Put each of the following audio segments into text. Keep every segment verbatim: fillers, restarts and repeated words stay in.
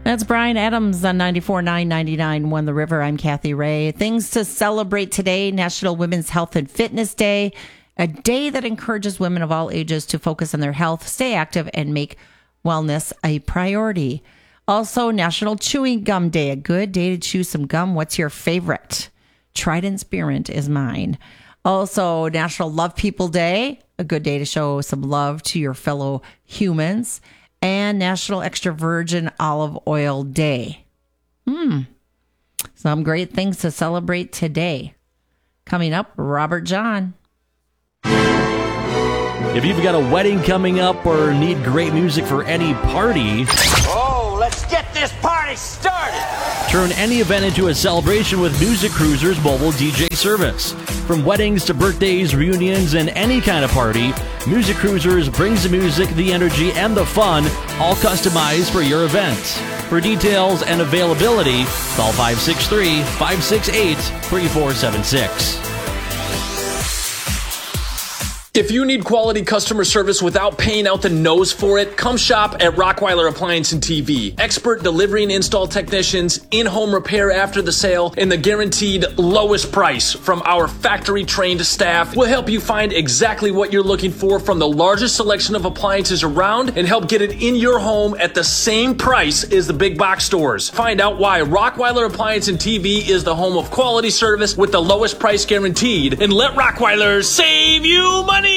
That's Brian Adams on ninety-four point nine, ninety-nine one The River. I'm Kathy Ray. Things to celebrate today: National Women's Health and Fitness Day, a day that encourages women of all ages to focus on their health, stay active, and make wellness a priority. Also, National Chewing Gum Day, a good day to chew some gum. What's your favorite? Trident Spearmint is mine. Also, National Love People Day, a good day to show some love to your fellow humans. And National Extra Virgin Olive Oil Day. Hmm. Some great things to celebrate today. Coming up, Robert John. If you've got a wedding coming up or need great music for any party... Oh, let's get this party started! Turn any event into a celebration with Music Cruiser's mobile D J service. From weddings to birthdays, reunions, and any kind of party, Music Cruisers brings the music, the energy, and the fun, all customized for your event. For details and availability, call five six three, five six eight, three four seven six. If you need quality customer service without paying out the nose for it, come shop at Rockweiler Appliance and T V. Expert delivery and install technicians, in-home repair after the sale, and the guaranteed lowest price from our factory-trained staff will help you find exactly what you're looking for from the largest selection of appliances around and help get it in your home at the same price as the big box stores. Find out why Rockweiler Appliance and T V is the home of quality service with the lowest price guaranteed, and let Rockweiler save you money!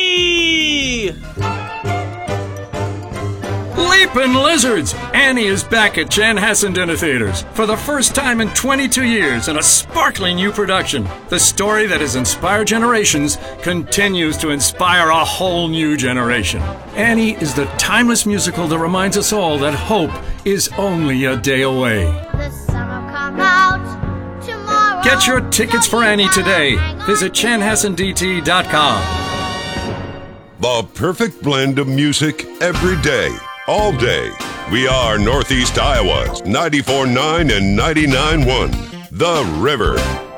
Leapin' Lizards! Annie is back at Chanhassen Dinner Theaters for the first time in twenty-two years in a sparkling new production. The story that has inspired generations continues to inspire a whole new generation. Annie is the timeless musical that reminds us all that hope is only a day away. The sun will come out tomorrow. Get your tickets for Annie today. Visit Chanhassen D T dot com. The perfect blend of music every day, all day. We are Northeast Iowa's ninety-four point nine and ninety-nine point one, The River.